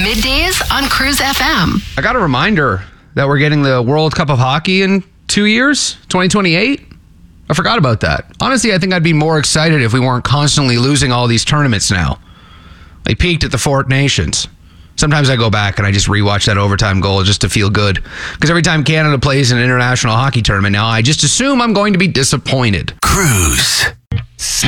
Middays on Cruise FM. I got a reminder that we're getting the World Cup of Hockey in 2 years, 2028. I forgot about that. Honestly, I think I'd be more excited if we weren't constantly losing all these tournaments now. They peaked at the Four Nations. Sometimes I go back and I just rewatch that overtime goal just to feel good. Because every time Canada plays in an international hockey tournament now, I just assume I'm going to be disappointed. Cruise.